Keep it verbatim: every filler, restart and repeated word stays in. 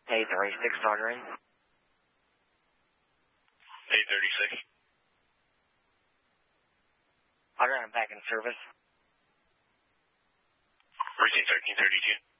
eight thirty-six, starter in. eight thirty-six. Starter, I'm back in service. Receive thirteen thirty-two.